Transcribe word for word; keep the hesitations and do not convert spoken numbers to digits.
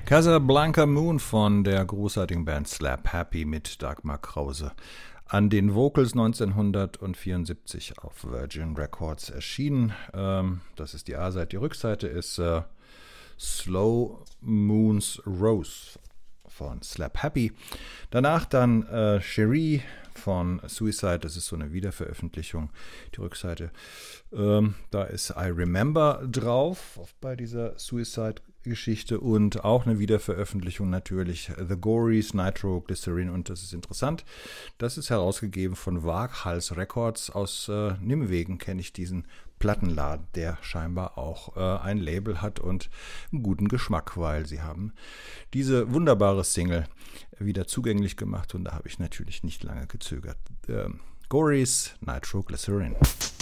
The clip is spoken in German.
Casablanca Moon von der großartigen Band Slap Happy mit Dagmar Krause. An den Vocals neunzehnhundertvierundsiebzig auf Virgin Records erschienen. Ähm, das ist die A-Seite. Die Rückseite ist äh, Slow Moon's Rose von Slap Happy. Danach dann äh, Cherie von Suicide. Das ist so eine Wiederveröffentlichung. Die Rückseite. Ähm, da ist I Remember drauf bei dieser Suicide-Geschichte und auch eine Wiederveröffentlichung natürlich The Gories, Nitroglycerin, und das ist interessant. Das ist herausgegeben von Waghals Records. Aus äh, Nimwegen kenne ich diesen Plattenladen, der scheinbar auch äh, ein Label hat und einen guten Geschmack, weil sie haben diese wunderbare Single wieder zugänglich gemacht und da habe ich natürlich nicht lange gezögert. Ähm, Gories, Nitroglycerin.